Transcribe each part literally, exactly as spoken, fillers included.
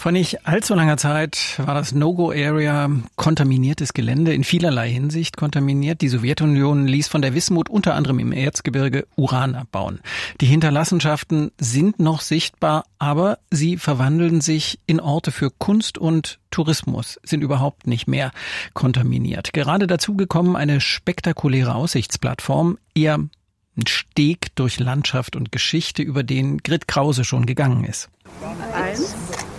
Vor nicht allzu langer Zeit war das No-Go-Area kontaminiertes Gelände, in vielerlei Hinsicht kontaminiert. Die Sowjetunion ließ von der Wismut unter anderem im Erzgebirge Uran abbauen. Die Hinterlassenschaften sind noch sichtbar, aber sie verwandeln sich in Orte für Kunst und Tourismus, sind überhaupt nicht mehr kontaminiert. Gerade dazu gekommen eine spektakuläre Aussichtsplattform, eher ein Steg durch Landschaft und Geschichte, über den Grit Krause schon gegangen ist. Eins.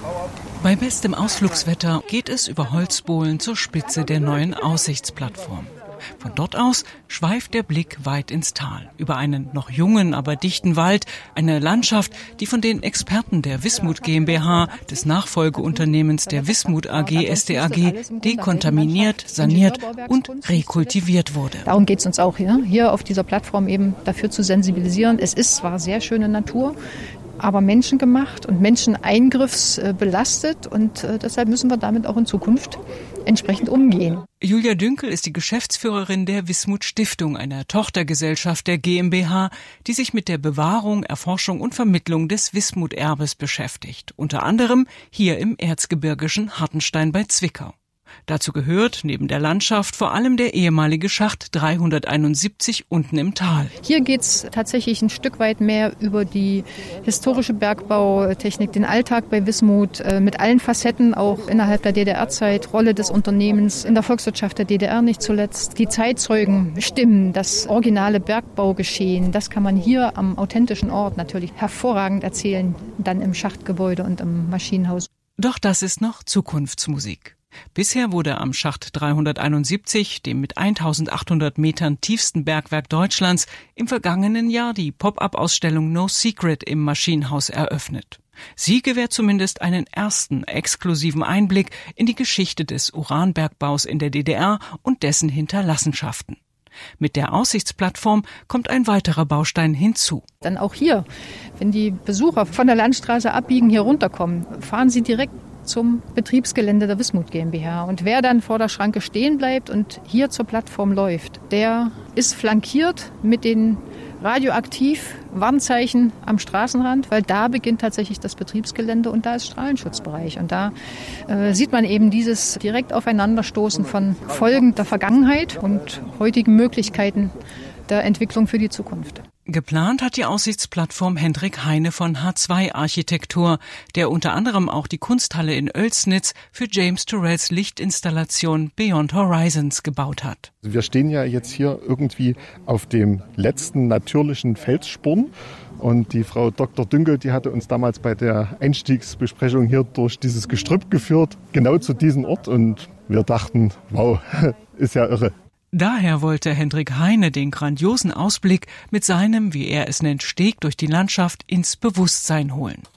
Bei bestem Ausflugswetter geht es über Holzbohlen zur Spitze der neuen Aussichtsplattform. Von dort aus schweift der Blick weit ins Tal, über einen noch jungen, aber dichten Wald, eine Landschaft, die von den Experten der Wismut GmbH, des Nachfolgeunternehmens der Wismut A G S D A G, dekontaminiert, saniert und rekultiviert wurde. Darum geht es uns auch hier, hier auf dieser Plattform eben dafür zu sensibilisieren. Es ist zwar sehr schöne Natur, aber menschengemacht und menscheneingriffsbelastet und äh, deshalb müssen wir damit auch in Zukunft entsprechend umgehen. Julia Dünkel ist die Geschäftsführerin der Wismut Stiftung, einer Tochtergesellschaft der GmbH, die sich mit der Bewahrung, Erforschung und Vermittlung des Wismut-Erbes beschäftigt. Unter anderem hier im erzgebirgischen Hartenstein bei Zwickau. Dazu gehört neben der Landschaft vor allem der ehemalige Schacht dreihunderteinundsiebzig unten im Tal. Hier geht es tatsächlich ein Stück weit mehr über die historische Bergbautechnik, den Alltag bei Wismut äh, mit allen Facetten, auch innerhalb der D D R-Zeit, Rolle des Unternehmens, in der Volkswirtschaft der D D R nicht zuletzt. Die Zeitzeugen stimmen, das originale Bergbaugeschehen, das kann man hier am authentischen Ort natürlich hervorragend erzählen, dann im Schachtgebäude und im Maschinenhaus. Doch das ist noch Zukunftsmusik. Bisher wurde am Schacht dreihunderteinundsiebzig, dem mit eintausendachthundert Metern tiefsten Bergwerk Deutschlands, im vergangenen Jahr die Pop-up-Ausstellung No Secret im Maschinenhaus eröffnet. Sie gewährt zumindest einen ersten exklusiven Einblick in die Geschichte des Uranbergbaus in der D D R und dessen Hinterlassenschaften. Mit der Aussichtsplattform kommt ein weiterer Baustein hinzu. Dann auch hier, wenn die Besucher von der Landstraße abbiegen, hier runterkommen, fahren sie direkt zum Betriebsgelände der Wismut GmbH. Und wer dann vor der Schranke stehen bleibt und hier zur Plattform läuft, der ist flankiert mit den Radioaktiv-Warnzeichen am Straßenrand, weil da beginnt tatsächlich das Betriebsgelände und da ist Strahlenschutzbereich. Und da äh, sieht man eben dieses direkt Aufeinanderstoßen von Folgen der Vergangenheit und heutigen Möglichkeiten der Entwicklung für die Zukunft. Geplant hat die Aussichtsplattform Hendrik Heine von H zwei Architektur, der unter anderem auch die Kunsthalle in Oelsnitz für James Turrells Lichtinstallation Beyond Horizons gebaut hat. Wir stehen ja jetzt hier irgendwie auf dem letzten natürlichen Felssporn. Und die Frau Doktor Dünkel, die hatte uns damals bei der Einstiegsbesprechung hier durch dieses Gestrüpp geführt, genau zu diesem Ort. Und wir dachten, wow, ist ja irre. Daher wollte Hendrik Heine den grandiosen Ausblick mit seinem, wie er es nennt, Steg durch die Landschaft ins Bewusstsein holen.